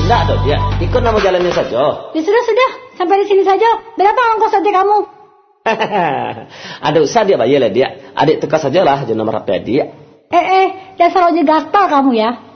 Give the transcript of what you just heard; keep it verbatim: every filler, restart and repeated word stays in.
Enggak dong dia, ikut nama jalannya saja. Ya sudah sudah, sampai di sini saja. Berapa ongkos saja kamu? Ada usah dia bayar lah dia. Adik tukar sajalah je nomor H P dia. Eh eh, dasar ojek gaspal kamu ya.